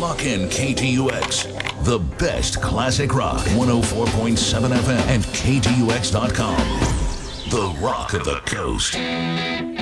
Lock in KTUX, the best classic rock, 104.7 FM and KTUX.com. The Rock of the Coast.